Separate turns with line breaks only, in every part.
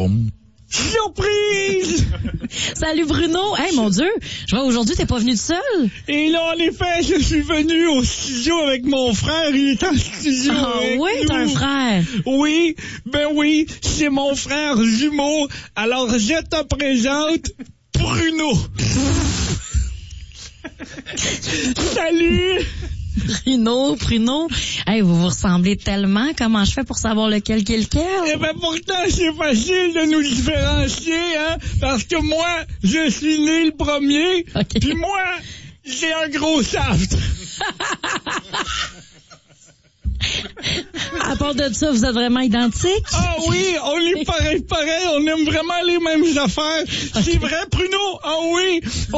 Surprise!
Salut Bruno! Hey, mon Dieu! Je vois aujourd'hui, t'es pas venu tout seul?
Et là, en effet, je suis venu au studio avec mon frère. Il est en studio avec
oui,
nous.
t'as un frère.
Oui, c'est mon frère jumeau. Alors, je te présente Bruno. Salut!
Bruno. Hey, vous ressemblez tellement. Comment je fais pour savoir lequel qui est lequel?
Eh ben, pourtant, c'est facile de nous différencier, hein, parce que moi, je suis né le premier,
Okay.
puis moi, j'ai un gros shaft.
À part de ça, vous êtes vraiment identiques?
Ah oui, on est pareil, on aime vraiment les mêmes affaires. Okay. C'est vrai, Bruno? Ah oui,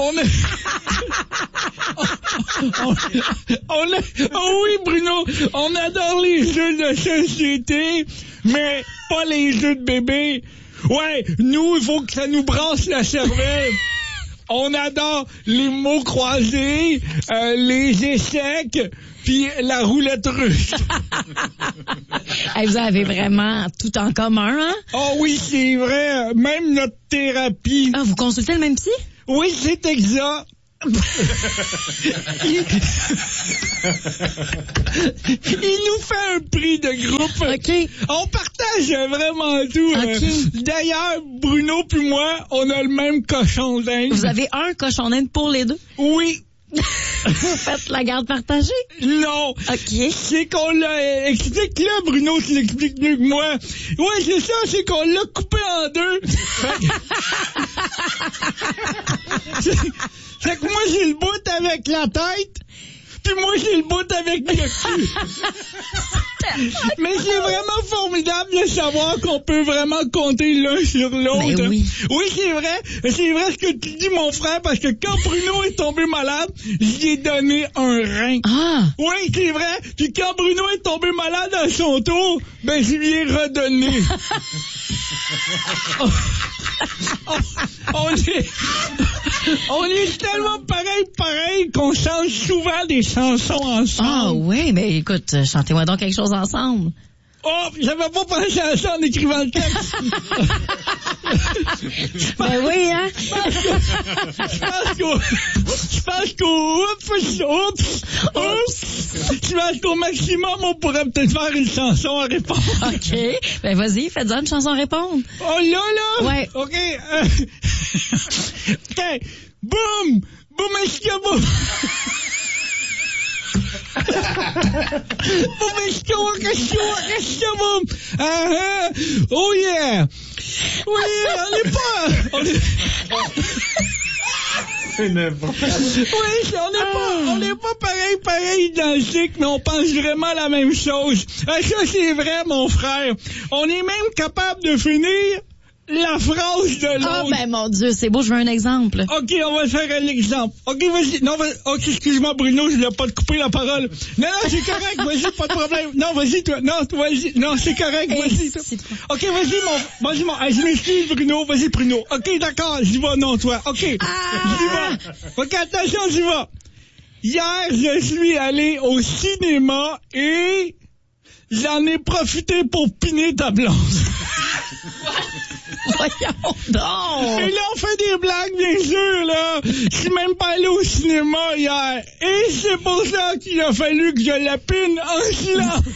oui, Bruno, on adore les jeux de société, mais pas les jeux de bébé. Ouais, nous, il faut que ça nous brasse la cervelle. On adore les mots croisés, les échecs, puis la roulette russe.
Hey, vous avez vraiment tout en commun, hein?
Oh oui, c'est vrai. Même notre thérapie.
Ah, vous consultez le même psy?
Oui, c'est exact. Il nous fait un prix de groupe.
OK.
On partage vraiment tout.
Okay.
D'ailleurs, Bruno puis moi, on a le même cochon d'Inde.
Vous avez un cochon d'Inde pour les deux?
Oui.
Vous faites la garde partagée?
Non.
OK.
C'est qu'on l'a... Explique-le, Bruno, tu l'expliques mieux que moi. Oui, c'est ça, c'est qu'on l'a coupé en deux. C'est que moi, j'ai le bout avec la tête, puis moi, j'ai le bout avec le cul. Mais c'est vraiment formidable de savoir qu'on peut vraiment compter l'un sur l'autre.
Ben oui.
Oui, c'est vrai ce que tu dis, mon frère, parce que quand Bruno est tombé malade, j'y ai donné un rein.
Ah!
Oui, c'est vrai. Puis quand Bruno est tombé malade à son tour, ben, je lui ai redonné. On est tellement pareil qu'on chante souvent des chansons ensemble.
Ah oui, mais écoute, chantez-moi donc quelque chose ensemble.
Oh, j'avais pas pensé à ça en écrivant le texte.
Ben oui, hein?
Je pense qu'au maximum, on pourrait peut-être faire une chanson à répondre.
OK. Ben vas-y, faites-en une chanson à répondre.
Oh là?
Ouais.
OK. OK. Boum! Boum, escaboum! Oh yeah! Oui, on n'est pas pareil identique, mais on pense vraiment la même chose. Ça, c'est vrai, mon frère. On est même capable de finir la phrase de l'autre.
Ah, ben mon Dieu, c'est beau, je veux un exemple.
OK, on va faire un exemple. OK, vas-y. Non, OK, excuse-moi, Bruno, je voulais pas te couper la parole. Non, c'est correct, vas-y, pas de problème. Non, vas-y, toi. Non, vas-y. Non, c'est correct, vas-y, toi. OK, vas-y, je m'excuse, Bruno. Vas-y, Bruno. OK, d'accord, j'y vais, non, toi. OK, j'y vais. OK, attention, j'y vais. Hier, je suis allé au cinéma et j'en ai profité pour piner ta blonde.
Voyons donc!
Et là, on fait des blagues, bien sûr, là. Je suis même pas allé au cinéma hier. Et c'est pour ça qu'il a fallu que je la pine en silence.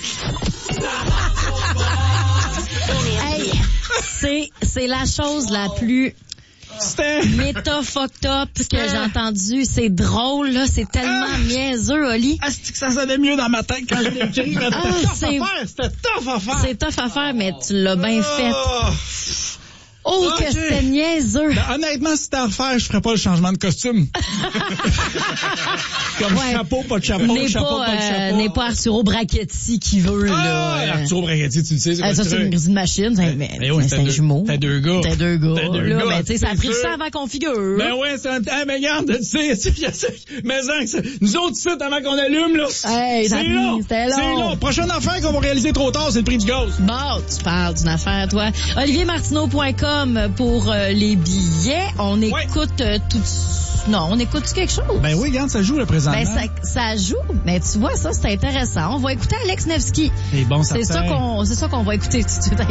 Hey, c'est la chose la plus méta-fucked up que j'ai entendue. C'est drôle, là. C'est tellement niaiseux, Oli.
Ah, c'est que ça sonnait mieux dans ma tête quand je l'ai écrit. C'était tough à faire.
C'est tough à faire, mais tu l'as bien fait. Oh, okay. Que c'était niaiseux.
Ben, honnêtement, si c'était à refaire, je ferais pas le changement de costume. Comme chapeau, pas de chapeau, pas de chapeau.
N'est pas Arturo Brachetti qui veut, là.
Arturo Brachetti, tu le sais.
Ça, c'est une usine machine. C'est un jumeau.
T'as deux gars.
Mais tu sais, ça a pris du temps avant qu'on figure.
Ben ouais, mais regarde, tu sais, mais nous autres, ici, avant qu'on allume, là.
Hey, c'est long.
C'est long. Prochaine affaire qu'on va réaliser trop tard, c'est le prix du gaz.
Bon, tu parles d'une affaire, toi. oliviermartineau.com pour les billets. On écoute tout. Non, on écoute quelque chose.
Ben oui, regarde, ça joue là présentement.
Ben ça joue, mais tu vois, ça c'est intéressant. On va écouter Alex Nevsky.
Et bon,
c'est ça qu'on va écouter tout de suite.